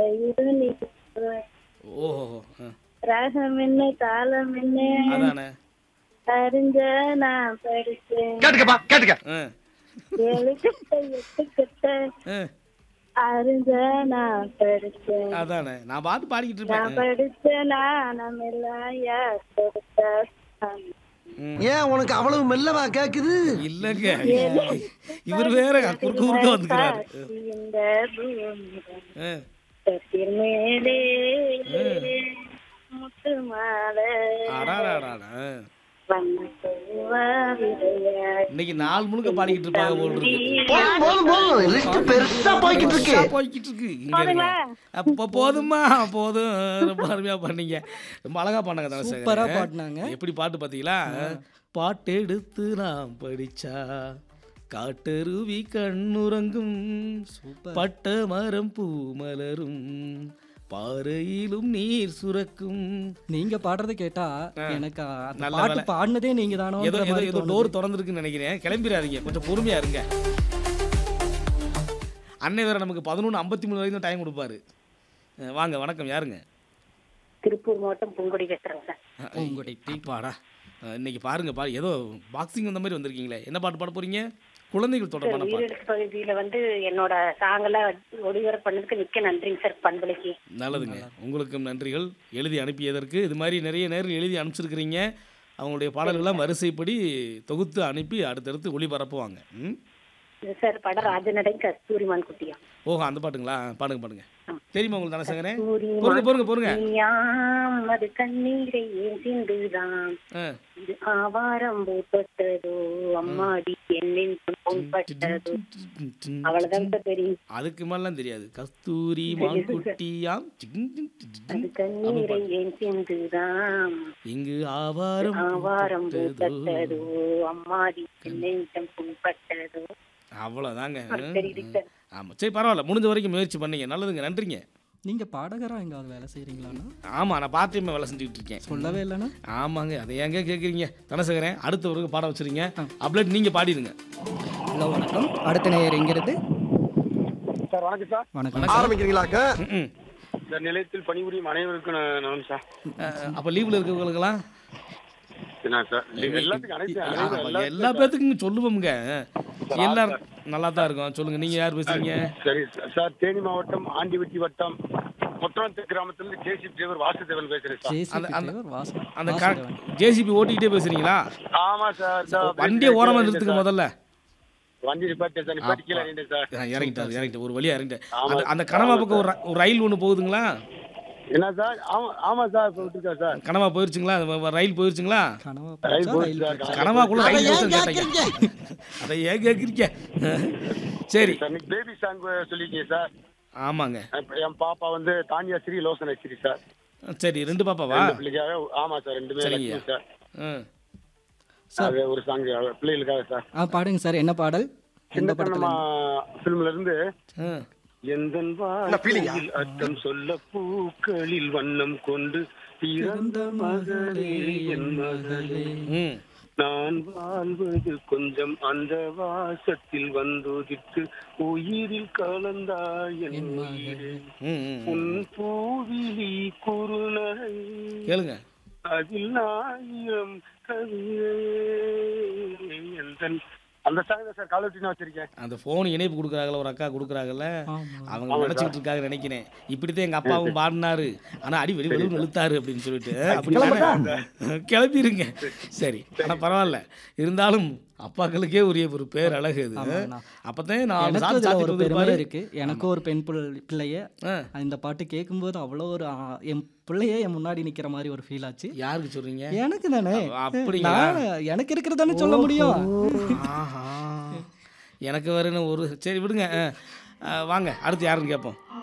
இது நீ ஓஹோ. ராகம் என்ன தாளம் என்ன அதானே. அறிஞ்ச நான் படிச்சேன் கேட்டுக்கப்பா கேட்டுக்க. 7 கட்ட 8 கட்ட அறிஞ்ச நான் படிச்சேன் அதானே. நான் பாட்டு பாடிக்கிட்டு நான் இருப்பேன். படிச்சேனா நம்ம எல்லாம் யார் கொடுத்தா ஏன் உனக்கு அவ்வளவு மெல்லவா கேக்குது? இல்லங்க, இவர் வேற குறுக்க குறுக்க வந்துக்கிறாரு. இந்த கட்டில் மேலே முத்து மாலை அடாடாடா. வந்து சொல்வா விளையாடி இன்னைக்கு நாள் முழுக்க பாடிக்கிட்டு இருப்பாங்க போல் இருக்கு. போதும் போதும் போதும், லிஸ்ட் பெருசா போய்கிட்டு இருக்கு. போய்கிட்டு இருக்கு. இங்க இருங்க. அப்ப போதுமா, போதும். ரொம்ப அருமையா பண்ணீங்க, ரொம்ப அழகா பண்ணாங்க. சூப்பரா பாடினாங்க. எப்படி பாட்டு பாத்தீங்களா? பாட்டெடுத்து நான் படிச்சா காட்டருவி கண்ணுறங்கும், பட்ட மரம் பூ மலரும், பாறையிலும் நீர் சுரக்கும். நீங்க பாடுறதை கேட்டா எனக்கு அந்த நல்ல பாட்டு வேலை. பாடினதே நீங்க தானோ. ஏதோ டோர் திறந்துருக்குன்னு நினைக்கிறேன். கிளம்பிடாதீங்க, கொஞ்சம் பொறுமையா இருங்க. அன்னை வேற நமக்கு 11:53 வரைக்கும் டைம் கொடுப்பாரு. வாங்க, வணக்கம். யாருங்க? திருப்பூர் மாவட்டம் பூங்கொடி பேசுறேன் சார். பூங்கொடி பாடா. இன்னைக்கு பாருங்க, ஏதோ பாக்ஸிங் வந்த மாதிரி வந்திருக்கீங்களே. என்ன பாட்டு பாட போறீங்க? குழந்தைகள் தொடர்பான பாட்டு. உயிரெழுத்து பகுதியில என்னோட சாங்கெல்லாம் ஒளிபரப்பு பண்ணதுக்கு மிக்க நன்றிங்க சார் பண்பலைக்கு. நல்லதுங்க, உங்களுக்கும் நன்றிகள் எழுதி அனுப்பியதற்கு. இது மாதிரி நிறைய நேரம் எழுதி அனுப்பிச்சிருக்கிறீங்க. அவங்களுடைய பாடல்கள்லாம் வரிசைப்படி தொகுத்து அனுப்பி அடுத்தடுத்து ஒளிபரப்புவாங்க. சார் படம் ராஜநடை கஸ்தூரிமான் குட்டியா. ஓஹோ, அந்த பாட்டுங்களா? பாடுங்க பாடுங்க. தெரியுமா உங்களுக்கு தனசேகரே? கஸ்தூரிமான் பொறுங்க பொறுங்க. அது கண்ணீரை ஏன் சிந்துதான், இது ஆவாரம் பூப்பட்டதோ அம்மாடி என்னின் பொன்பட்டதோ. அவ்வளவுதான் சார் தெரியும். அதுக்கு மேலாம் தெரியாது. கஸ்தூரி மான்குட்டியாம் அது கண்ணீரை ஏன் சிந்துதான், இங்கு ஆவாரம் ஆவாரம் பூப்பட்டதோ அம்மாடி என்னின் பொன்பட்டதோ. அவ்வளோதாங்க. தெரியுது சார். ஆமாம், சரி, பரவாயில்ல. முடிஞ்ச வரைக்கும் முயற்சி பண்ணீங்க. நல்லதுங்க, நன்றிங்க. நீங்க பாடகரா எங்காவது வேலை செய்யறீங்களாண்ணா? ஆமாம், நான் பார்ட் டைம் வேலை செஞ்சுக்கிட்டு இருக்கேன். சொல்லவே இல்லைண்ணா. ஆமாங்க, அதை ஏங்க கேட்குறீங்க? தனசேகரன் அடுத்தவருக்கு பாட வச்சுருங்க. அப்ளேட் நீங்கள் பாடிடுங்க. ஹலோ, வணக்கம். அடுத்த நேயர் எங்கிறது? சார் வணக்கம் சார். வணக்கம். ஆரம்பிக்கிறீங்களாக்க? சார் நிலையத்தில் பணிபுரியும் அனைவருக்கும் நலம் சார். அப்போ லீவில் இருக்கிறவங்களுக்கெல்லாம் என்ன சார் எல்லாத்துக்கும் அனைத்து எல்லா பேர்த்துக்கும் சொல்லுவோம்ங்க. எல்லாரும் நல்லா தான் இருக்கும். சொல்லுங்க, நீங்க யார் பேசுறீங்க? சரி சார், தேனி மாவட்டம் ஆண்டிவட்டி வட்டம் முத்தனத்து கிராமத்திலிருந்து ஜேசிபி டிரைவர் வாசுதேவன் பேசுறேன் சார். அந்த ஜேசிபி ஓட்டிக்கிட்டே பேசுறீங்களா? ஆமா சார். வண்டியை ஓரமா நிறுத்துக்கு முதல்ல. வண்டி நிப்பாட்டேன் சார், நிப்பாட்டி கீழே இறங்கிட்டேன் சார். இறங்கிட்டு ஒரு வழியா இறங்கிட்டேன். அந்த கனவா பக்கம் ஒரு ரயில் ஒன்று போகுதுங்களா? என்ன சார்? ஆமா சார், போயிட்டு சார். கனவா போயிருச்சுங்களா? ரயில் போயிருச்சுங்களா? கனவாக்குள்ள அதை ஏன் கேட்குறீங்க? சரி, பேபி சாங் சொல்லிருக்கீங்க சார். ஆமாங்க. என் பாப்பா தானியா ஸ்ரீ லோசனா ஸ்ரீ சார். சரி, 2 பாப்பாவா? ஆமா சார், 2 பேரும் சார். அது ஒரு சாங் பிள்ளைகளுக்காக சார். பாடுங்க சார். என்ன பாடல்? எந்த படத்துல? ஃபிலிம்ல இருந்து எந்தன் வாயில் அர்த்தம் சொல்ல பூக்களில் வண்ணம் கொண்டு பிறந்த மகளே என் மகளே, நான் வாழ்வது கொஞ்சம் அந்த வாசத்தில் வந்துதிட்டு உயிரில் கலந்தாய் என் உயிரே, உன் பூவிலி குறுநகை கேளுங்க, அதில் 1000 கவிதை. அந்த சாங் தான் சார் காலவெட்டி நான் வச்சிருக்கேன். அந்த ஃபோன் இணைப்பு கொடுக்குறாங்கல்ல, ஒரு அக்கா கொடுக்குறாங்கல்ல, அவங்க நினச்சிக்கிட்டு இருக்காங்க நினைக்கிறேன். இப்படித்தான் எங்கள் அப்பாவும் பாடினாரு, ஆனால் அடி வெடி வெளுன்னு இழுத்தாரு அப்படின்னு சொல்லிட்டு. அப்படி கிளம்பிடுங்க. சரி, ஆனால் பரவாயில்ல. இருந்தாலும் அப்பாக்களுக்கே உரிய ஒரு பேர் அழகு அது. அப்பதான் ஒரு பெருமை இருக்கு. எனக்கும் ஒரு பெண் பிள்ளைய இந்த பாட்டு கேட்கும்போது அவ்வளோ ஒரு என் பிள்ளையே என் முன்னாடி நிக்கிற மாதிரி ஒரு ஃபீல் ஆச்சு. யாருக்கு சொல்றீங்க? எனக்கு தானே. அப்படிங்களா? எனக்கு இருக்கிறதானே சொல்ல முடியும். எனக்கு வரணும் ஒரு. சரி விடுங்க, வாங்க அடுத்து யாருன்னு கேட்போம்.